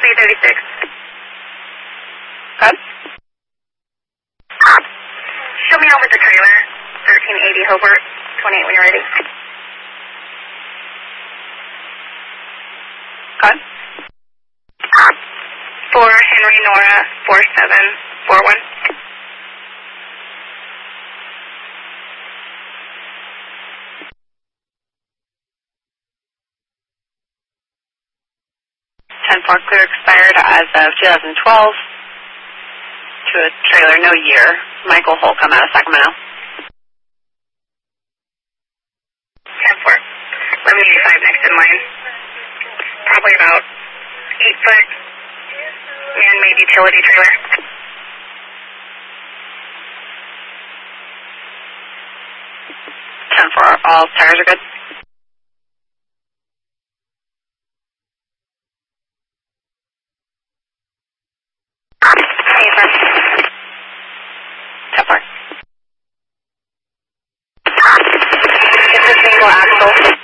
336. Good. Show me over the trailer. 1380 Hobart. 28 when you're ready. Good. For Henry Nora 4741. Clear expired as of 2012 to a trailer, no year. Michael Holcomb out of Sacramento. 10-4. Let me 85 next in line. Probably about 8-foot man-made utility trailer. 10-4. All tires are good. It's a single axle.